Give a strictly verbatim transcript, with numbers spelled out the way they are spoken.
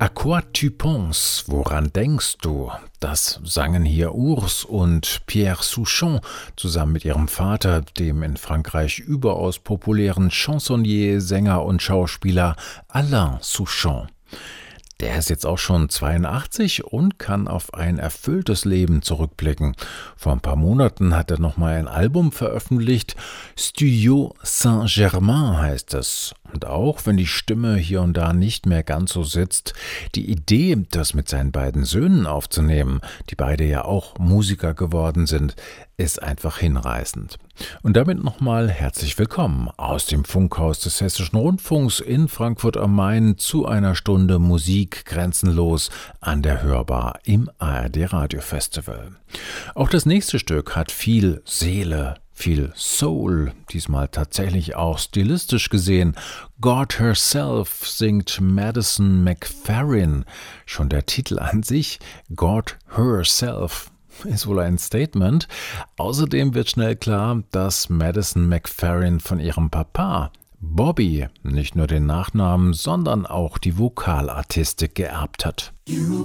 À quoi tu penses? Woran denkst du? Das sangen hier Urs und Pierre Souchon zusammen mit ihrem Vater, dem in Frankreich überaus populären Chansonnier, Sänger und Schauspieler Alain Souchon. Der ist jetzt auch schon zweiundachtzig und kann auf ein erfülltes Leben zurückblicken. Vor ein paar Monaten hat er nochmal ein Album veröffentlicht. Studio Saint-Germain heißt es. Und auch wenn die Stimme hier und da nicht mehr ganz so sitzt, die Idee, das mit seinen beiden Söhnen aufzunehmen, die beide ja auch Musiker geworden sind, ist einfach hinreißend. Und damit nochmal herzlich willkommen aus dem Funkhaus des Hessischen Rundfunks in Frankfurt am Main zu einer Stunde Musik grenzenlos an der Hörbar im A R D Radiofestival. Auch das nächste Stück hat viel Seele, viel Soul, diesmal tatsächlich auch stilistisch gesehen. God Herself singt Madison McFerrin. Schon der Titel an sich, God Herself, ist wohl ein Statement. Außerdem wird schnell klar, dass Madison McFerrin von ihrem Papa Bobby nicht nur den Nachnamen, sondern auch die Vokalartistik geerbt hat.